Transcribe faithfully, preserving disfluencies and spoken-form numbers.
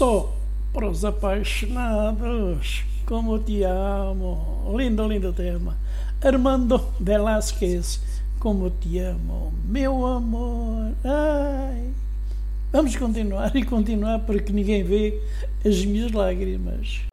Só para os apaixonados, como te amo. Lindo, lindo tema. Armando Velázquez, como te amo, meu amor. Ai. Vamos continuar e continuar porque ninguém vê as minhas lágrimas.